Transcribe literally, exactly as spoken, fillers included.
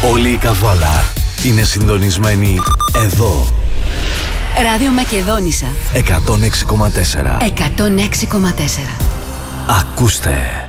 Όλη η Καβάλα είναι συντονισμένη εδώ. Ράδιο Μακεδόνισσα εκατόν έξι κόμμα τέσσερα. εκατόν έξι κόμμα τέσσερα. Ακούστε.